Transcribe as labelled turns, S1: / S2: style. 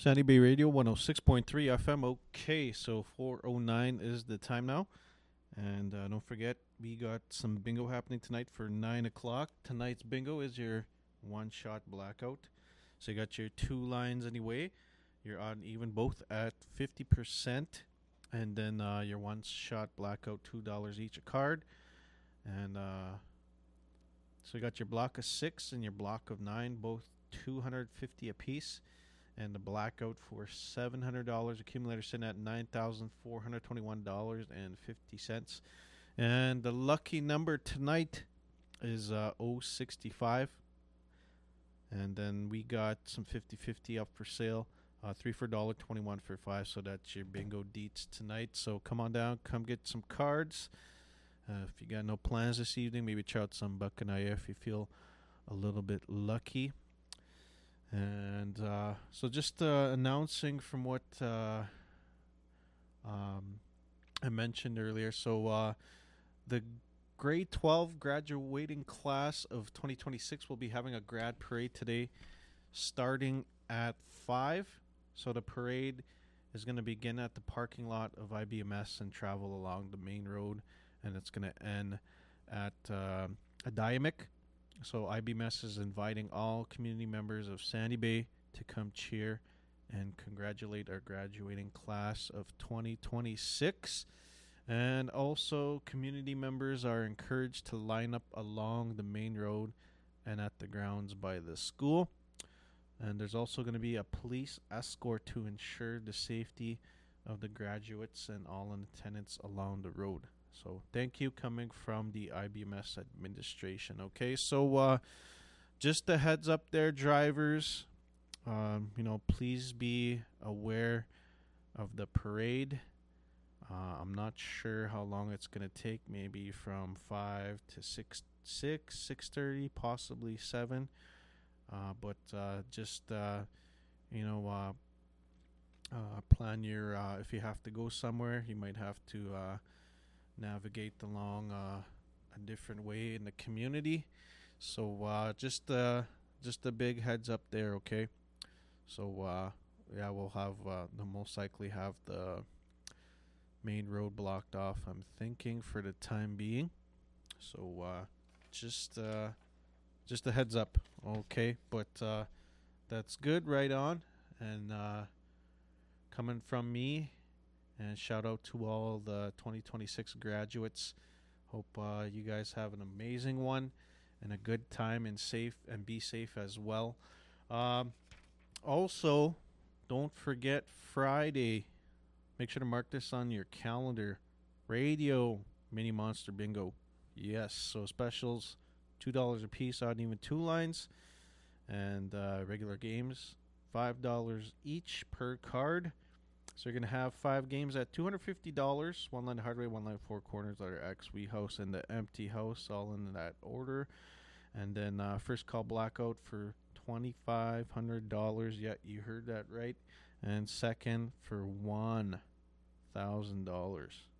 S1: Sandy Bay Radio 106.3 FM. Okay, so 4:09 is the time now. And don't forget, we got some bingo happening tonight for 9 o'clock. Tonight's bingo is your one-shot blackout. So you got your two lines anyway. You're odd and even, both at 50%. And then your one-shot blackout, $2 each a card. And so you got your block of 6 and your block of 9, both $250 a piece. And the blackout for $700. Accumulator sitting at $9,421.50. And the lucky number tonight is 065. And then we got some 50-50 up for sale. 3 for $1, 21 for 5. So that's your bingo deets tonight. So come on down, come get some cards. If you got no plans this evening, maybe try out some Buccanaya if you feel a little bit lucky. And so just announcing from what I mentioned earlier. So the grade 12 graduating class of 2026 will be having a grad parade today starting at 5. So the parade is going to begin at the parking lot of IBMS and travel along the main road. And it's going to end at Adiamic. So IBMS is inviting all community members of Sandy Bay to come cheer and congratulate our graduating class of 2026. And also community members are encouraged to line up along the main road and at the grounds by the school. And there's also going to be a police escort to ensure the safety of the graduates and all in attendance along the road. So thank you, coming from the IBMS administration. Okay, so just a heads up there, drivers. Please be aware of the parade. I'm not sure how long it's going to take. Maybe from 5 to 6:30, possibly 7. But plan your. If you have to go somewhere, you might have to navigate along a different way in the community. So just a big heads up there, okay? So we'll have they'll most likely have the main road blocked off, I'm thinking, for the time being. So just a heads up, okay? But that's good, right on. And coming from me, and shout out to all the 2026 graduates. Hope you guys have an amazing one and a good time and be safe as well. Also, don't forget Friday. Make sure to mark this on your calendar. Radio Mini Monster Bingo. Yes, so specials, $2 a piece, odd and even two lines. And regular games, $5 each per card. So you're going to have 5 games at $250. One line hard way, one line four corners, letter X, Wee House, and the Empty House, all in that order. And then first call blackout for $2,500. Yeah, you heard that right. And second for $1,000.